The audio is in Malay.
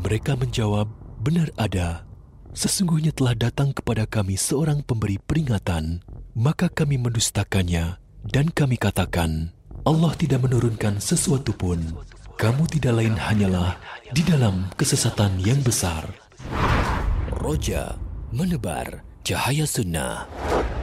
Mereka menjawab, benar ada. Sesungguhnya telah datang kepada kami seorang pemberi peringatan. Maka kami mendustakannya dan kami katakan, Allah tidak menurunkan sesuatu pun. Kamu tidak lain hanyalah di dalam kesesatan yang besar. Roja menebar cahaya sunnah.